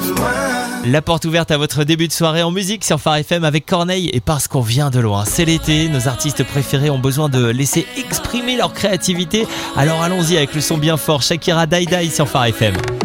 La porte ouverte à votre début de soirée en musique sur Phare FM avec Corneille, et parce qu'on vient de loin. C'est l'été, nos artistes préférés ont besoin de laisser exprimer leur créativité. Alors allons-y avec le son bien fort, Shakira Die Die sur Phare FM.